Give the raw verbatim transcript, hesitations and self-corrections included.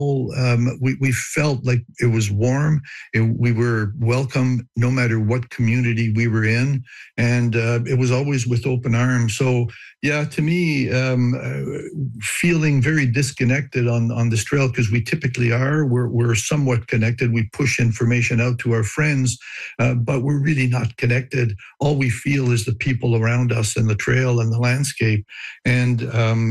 Um, we, we felt like it was warm. It, we were welcome no matter what community we were in. And uh, it was always with open arms. So, yeah, to me, um, uh, feeling very disconnected on, on this trail, because we typically are, we're, we're somewhat connected. We push information out to our friends, uh, but we're really not connected. All we feel is the people around us and the trail and the landscape. And um,